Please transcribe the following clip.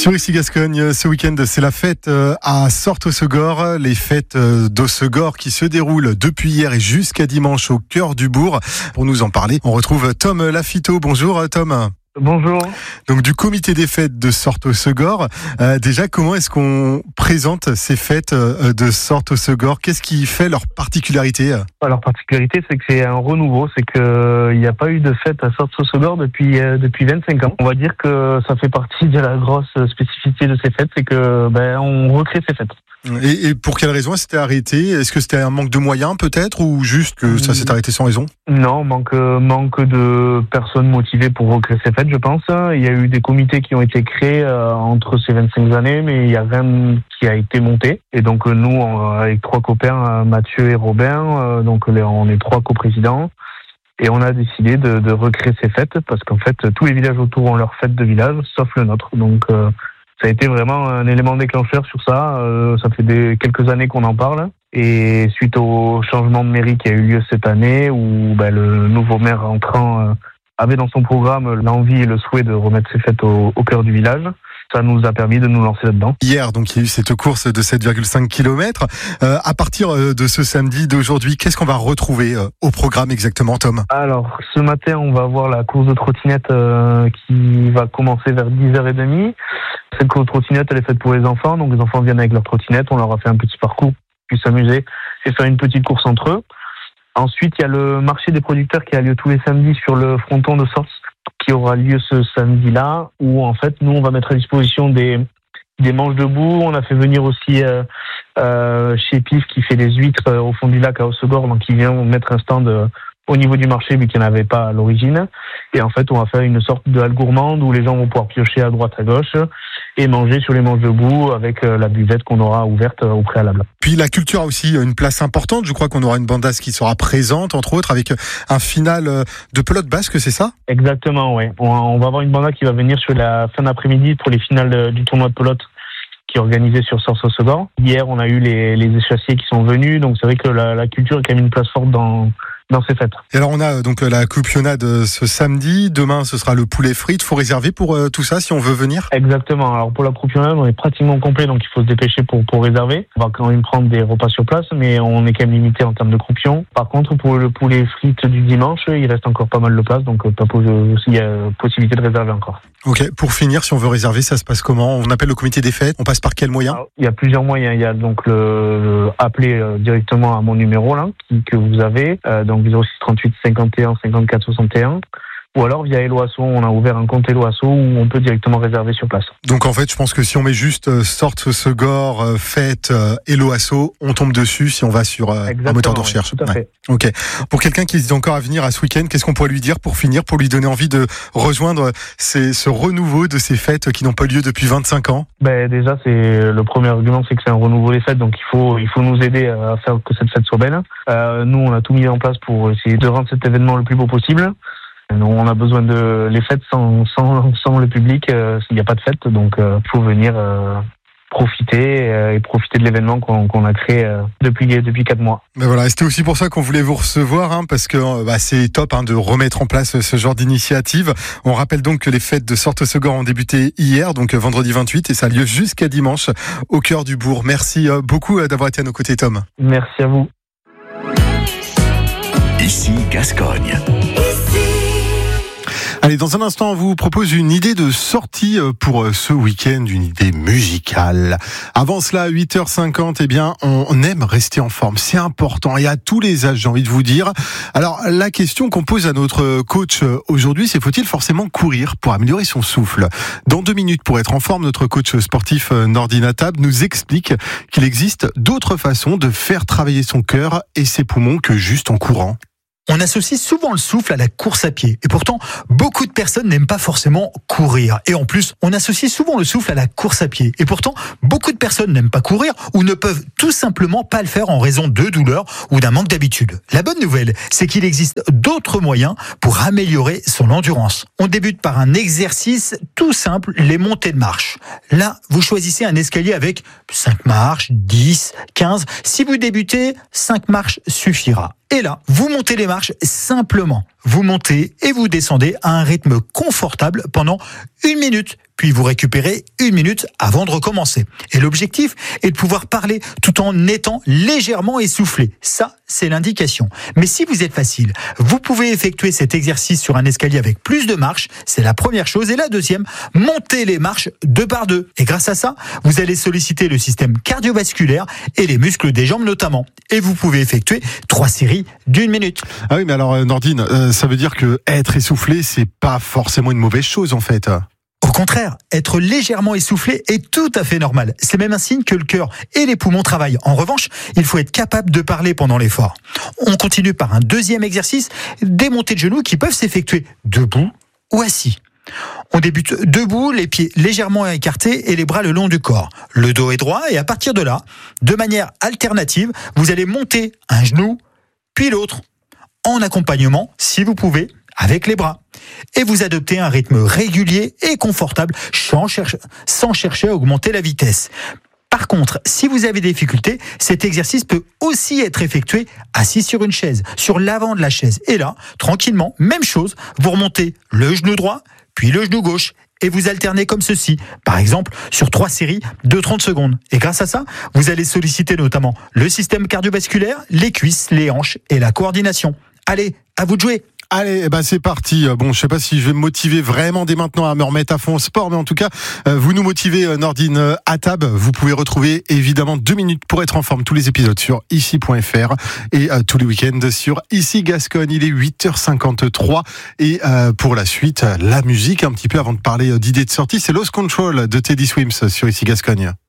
Sur Ici Gascogne, ce week-end, c'est la fête à Sortes-Hossegor. Les fêtes d'Hossegor qui se déroulent depuis hier et jusqu'à dimanche au cœur du bourg. Pour nous en parler, on retrouve Tom Lafito. Bonjour Tom. Bonjour. Donc du comité des fêtes de Sortes-Hossegor. Déjà, comment est-ce qu'on présente ces fêtes de Sortes-Hossegor ? Qu'est-ce qui fait leur particularité ? Leur particularité, c'est que c'est un renouveau. C'est qu'il n'y a pas eu de fête à Sortes-Hossegor depuis 25 ans. On va dire que ça fait partie de la grosse spécificité de ces fêtes, c'est que on recrée ces fêtes. Et pour quelle raison c'était arrêté ? Est-ce que c'était un manque de moyens peut-être, ou juste que ça s'est arrêté sans raison ? Non, manque de personnes motivées pour recréer ces fêtes, je pense. Il y a eu des comités qui ont été créés entre ces 25 années, mais il n'y a rien qui a été monté. Et donc nous, avec trois copains, Mathieu et Robin, donc on est trois coprésidents. Et on a décidé de recréer ces fêtes parce qu'en fait, tous les villages autour ont leur fête de village, sauf le nôtre. Donc ça a été vraiment un élément déclencheur sur ça. Ça fait quelques années qu'on en parle. Et suite au changement de mairie qui a eu lieu cette année, où le nouveau maire entrant avait dans son programme l'envie et le souhait de remettre ces fêtes au cœur du village, ça nous a permis de nous lancer là-dedans. Hier, donc, il y a eu cette course de 7,5 km. À partir de ce samedi d'aujourd'hui, qu'est-ce qu'on va retrouver au programme exactement, Tom ? Alors, ce matin, on va avoir la course de trottinette qui va commencer vers 10h30. Cette course de trottinette, elle est faite pour les enfants. Donc, les enfants viennent avec leur trottinette. On leur a fait un petit parcours, puis s'amuser et faire une petite course entre eux. Ensuite, il y a le marché des producteurs qui a lieu tous les samedis sur le fronton de Sortes, qui aura lieu ce samedi-là, où en fait, nous, on va mettre à disposition des manches debout. On a fait venir aussi chez Pif qui fait des huîtres au fond du lac à Hossegor, donc qui vient mettre un stand au niveau du marché, vu qu'il n'y en avait pas à l'origine. Et en fait, on va faire une sorte de halle gourmande où les gens vont pouvoir piocher à droite, à gauche et manger sur les manches debout avec la buvette qu'on aura ouverte au préalable. Puis la culture a aussi une place importante. Je crois qu'on aura une bandasse qui sera présente, entre autres, avec un final de pelote basque, c'est ça ? Exactement, oui. On va avoir une bandasse qui va venir sur la fin d'après-midi pour les finales du tournoi de pelote qui est organisé sur Sortes-Hossegor. Hier, on a eu les échassiers qui sont venus, donc c'est vrai que la culture a quand même une place forte dans ces fêtes. Et alors on a donc la coupionade ce samedi, demain ce sera le poulet frites. Faut réserver pour tout ça si on veut venir ? Exactement. Alors pour la coupionade, on est pratiquement complet, donc il faut se dépêcher pour réserver. On va quand même prendre des repas sur place, mais on est quand même limité en termes de croupion. Par contre, pour le poulet frites du dimanche, il reste encore pas mal de place, donc il y a possibilité de réserver encore. Ok, pour finir, si on veut réserver, ça se passe comment ? On appelle le comité des fêtes, on passe par quel moyen ? Alors, il y a plusieurs moyens. Il y a donc appeler directement à mon numéro là que vous avez, donc 06 38 51 54 61, ou alors via Hello Asso, on a ouvert un compte Hello Asso où on peut directement réserver sur place. Donc en fait, je pense que si on met juste Sortes-Hossegor, fête, Hello Asso, on tombe dessus si on va sur un moteur de recherche. Oui, tout à fait. Ok. Pour quelqu'un qui hésite encore à venir à ce week-end, qu'est-ce qu'on pourrait lui dire pour finir, pour lui donner envie de rejoindre ce renouveau de ces fêtes qui n'ont pas lieu depuis 25 ans ? Déjà, c'est le premier argument, c'est que c'est un renouveau des fêtes, donc il faut nous aider à faire que cette fête soit belle. Nous, on a tout mis en place pour essayer de rendre cet événement le plus beau possible. On a besoin de les fêtes sans le public, il n'y a pas de fête, donc il faut venir profiter de l'événement qu'on a créé depuis 4 mois. Mais voilà, c'était aussi pour ça qu'on voulait vous recevoir, parce que c'est top de remettre en place ce genre d'initiative. On rappelle donc que les fêtes de Sortes-Hossegor ont débuté hier, donc vendredi 28, et ça a lieu jusqu'à dimanche au cœur du bourg. Merci beaucoup d'avoir été à nos côtés, Tom. Merci à vous. Ici Gascogne. Allez, dans un instant, on vous propose une idée de sortie pour ce week-end, une idée musicale. Avant cela, à 8h50, on aime rester en forme. C'est important et à tous les âges, j'ai envie de vous dire. Alors, la question qu'on pose à notre coach aujourd'hui, c'est faut-il forcément courir pour améliorer son souffle ? Dans 2 minutes, pour être en forme, notre coach sportif Nordi Natab nous explique qu'il existe d'autres façons de faire travailler son cœur et ses poumons que juste en courant. On associe souvent le souffle à la course à pied. Et pourtant, beaucoup de personnes n'aiment pas forcément courir. Et en plus, on associe souvent le souffle à la course à pied. Et pourtant, beaucoup de personnes n'aiment pas courir ou ne peuvent tout simplement pas le faire en raison de douleurs ou d'un manque d'habitude. La bonne nouvelle, c'est qu'il existe d'autres moyens pour améliorer son endurance. On débute par un exercice tout simple, les montées de marche. Là, vous choisissez un escalier avec 5 marches, 10, 15. Si vous débutez, 5 marches suffira. Et là, vous montez les marches simplement. Vous montez et vous descendez à un rythme confortable pendant 1 minute, puis vous récupérez 1 minute avant de recommencer. Et l'objectif est de pouvoir parler tout en étant légèrement essoufflé. Ça, c'est l'indication. Mais si vous êtes facile, vous pouvez effectuer cet exercice sur un escalier avec plus de marches. C'est la première chose. Et la deuxième, montez les marches 2 par 2. Et grâce à ça, vous allez solliciter le système cardiovasculaire et les muscles des jambes notamment. Et vous pouvez effectuer 3 séries d'1 minute. Ah oui, mais alors Nordine, ça veut dire que être essoufflé, c'est pas forcément une mauvaise chose en fait. Au contraire, être légèrement essoufflé est tout à fait normal. C'est même un signe que le cœur et les poumons travaillent. En revanche, il faut être capable de parler pendant l'effort. On continue par un deuxième exercice, des montées de genoux qui peuvent s'effectuer debout ou assis. On débute debout, les pieds légèrement écartés et les bras le long du corps. Le dos est droit et à partir de là, de manière alternative, vous allez monter un genou, puis l'autre, en accompagnement, si vous pouvez, avec les bras. Et vous adoptez un rythme régulier et confortable sans chercher à augmenter la vitesse. Par contre, si vous avez des difficultés, cet exercice peut aussi être effectué assis sur une chaise, sur l'avant de la chaise. Et là, tranquillement, même chose, vous remontez le genou droit, puis le genou gauche, et vous alternez comme ceci. Par exemple, sur 3 séries de 30 secondes. Et grâce à ça, vous allez solliciter notamment le système cardiovasculaire, les cuisses, les hanches et la coordination. Allez, à vous de jouer! Allez, c'est parti. Bon, je sais pas si je vais me motiver vraiment dès maintenant à me remettre à fond au sport, mais en tout cas, vous nous motivez, Nordine Attab. Vous pouvez retrouver évidemment 2 minutes pour être en forme tous les épisodes sur ici.fr et tous les week-ends sur Ici Gascogne. Il est 8h53 et pour la suite, la musique un petit peu avant de parler d'idées de sortie, c'est Lost Control de Teddy Swims sur Ici Gascogne.